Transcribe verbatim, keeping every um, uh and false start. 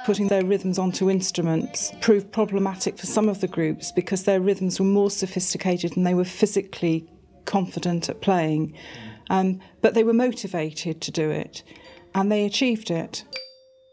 Putting their rhythms onto instruments proved problematic for some of the groups because their rhythms were more sophisticated and they were physically confident at playing. Um, but they were motivated to do it, and they achieved it.